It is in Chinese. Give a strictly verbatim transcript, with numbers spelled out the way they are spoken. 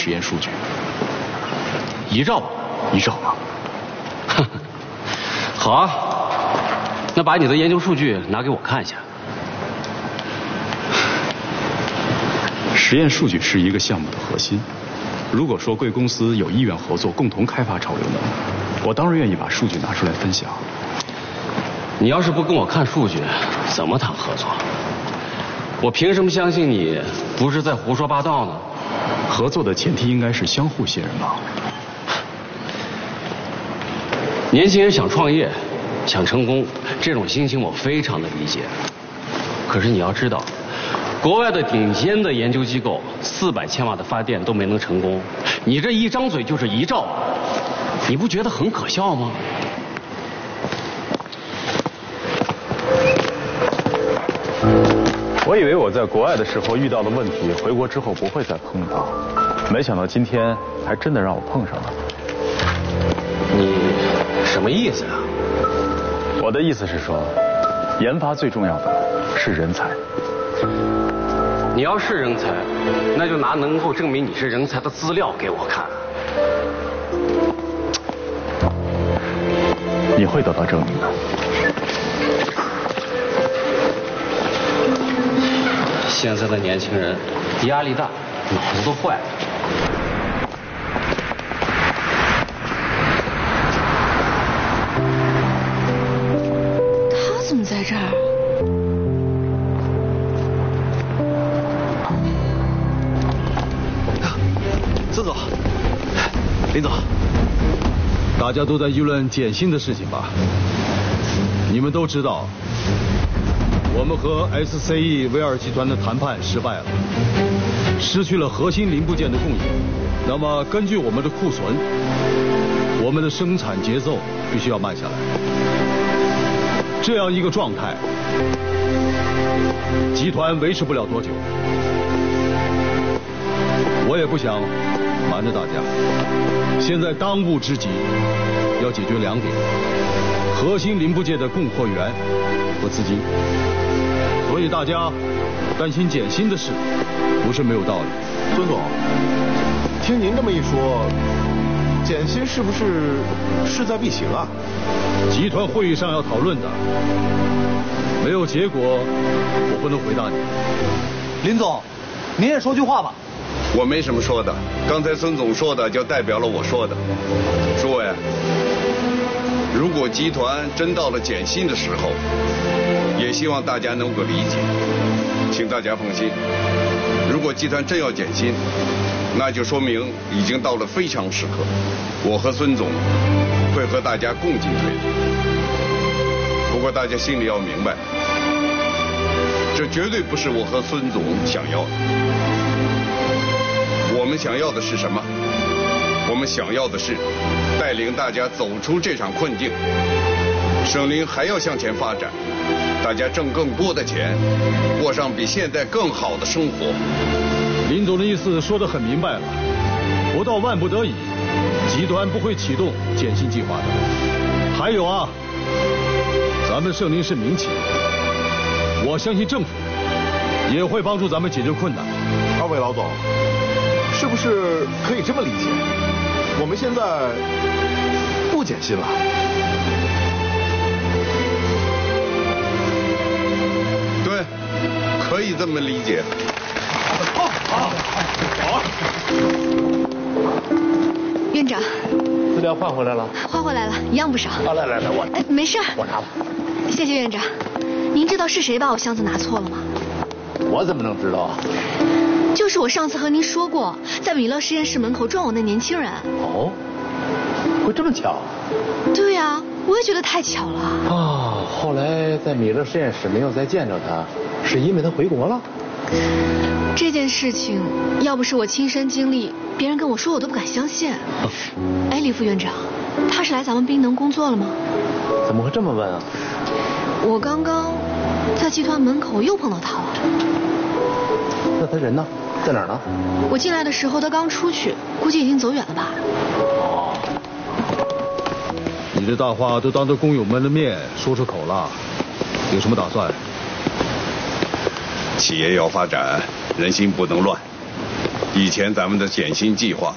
实验数据。 一兆， 一兆啊！ 好啊，那把你的研究数据拿给我看一下。 实验数据是一个项目的核心。如果说贵公司有意愿合作，共同开发潮流能，我当然愿意把数据拿出来分享。 你要是不跟我看数据，怎么谈合作？我凭什么相信你不是在胡说八道呢？ 合作的前提应该是相互信任吧。 年轻人想创业，想成功，这种心情我非常的理解。可是你要知道，国外的顶尖的研究机构，四百千瓦的发电都没能成功，你这一张嘴就是一兆，你不觉得很可笑吗？ 我以为我在国外的时候遇到的问题，回国之后不会再碰到，没想到今天还真的让我碰上了。 你什么意思啊？ 我的意思是说，研发最重要的是人才。 你要是人才，那就拿能够证明你是人才的资料给我看。 你会得到证明的。 现在的年轻人压力大，脑子都坏了。 他怎么在这儿？ 孙总，林总，大家都在议论减薪的事情吧？你们都知道，我们和 S C E 威尔集团的谈判失败了，失去了核心零部件的供应。那么根据我们的库存，我们的生产节奏必须要慢下来。这样一个状态，集团维持不了多久。我也不想瞒着大家，现在当务之急要解决两点：核心零部件的供货源和资金。所以大家担心减薪的事，不是没有道理。 孙总，听您这么一说，减薪是不是势在必行啊？ 集团会议上要讨论的，没有结果，我不能回答你。 林总，您也说句话吧。 我没什么说的，刚才孙总说的就代表了我说的。诸位，如果集团真到了减薪的时候，也希望大家能够理解，请大家放心。如果集团真要减薪，那就说明已经到了非常时刻。我和孙总会和大家共进退的。不过大家心里要明白，这绝对不是我和孙总想要的。我们想要的是什么？我们想要的是带领大家走出这场困境。省林还要向前发展，大家挣更多的钱，过上比现在更好的生活。 林总的意思说得很明白了，不到万不得已，集团不会启动减薪计划的。还有啊，咱们省林是民企，我相信政府也会帮助咱们解决困难。 二位老总，是不是可以这么理解？我们现在不减薪了？ 对，可以这么理解。 好，好，好。 院长， 资料换回来了？ 换回来了，一样不少。 啊，来来来，我哎，没事， 我拿吧。 谢谢院长。您知道是谁把我箱子拿错了吗？ 我怎么能知道啊？ 就是我上次和您说过，在米勒实验室门口撞我那年轻人。 哦，会这么巧？ 对呀，我也觉得太巧了。 啊，后来在米勒实验室没有再见着他，是因为他回国了？ 这件事情要不是我亲身经历，别人跟我说我都不敢相信。哎，李副院长，他是来咱们滨能工作了吗？ 怎么会这么问啊？ 我刚刚在集团门口又碰到他了。 那他人呢？在哪儿呢？ 我进来的时候他刚出去，估计已经走远了吧。 哦， 你的大话都当着工友们的面说出口了，有什么打算？ 企业要发展，人心不能乱。 以前咱们的减薪计划